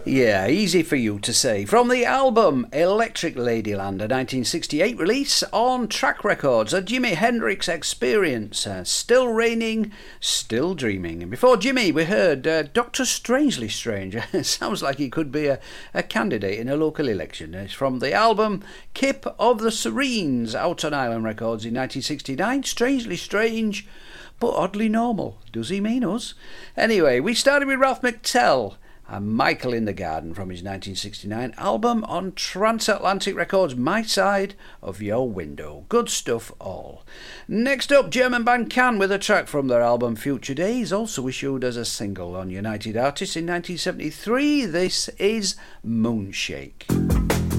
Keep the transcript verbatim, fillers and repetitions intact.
Yeah, easy for you to say. From the album Electric Ladyland, a nineteen sixty-eight release on Track Records, a Jimi Hendrix experience. Uh, still raining, still dreaming. And before Jimmy, we heard uh, Doctor Strangely Strange. Sounds like he could be a, a candidate in a local election. It's from the album Kip of the Serenes, out on Island Records in nineteen sixty-nine. Strangely Strange, but oddly normal. Does he mean us? Anyway, we started with Ralph McTell and Michael in the Garden from his nineteen sixty-nine album on Transatlantic Records, My Side of Your Window. Good stuff all. Next up, German band Can with a track from their album Future Days, also issued as a single on United Artists in nineteen seventy-three. This is Moonshake.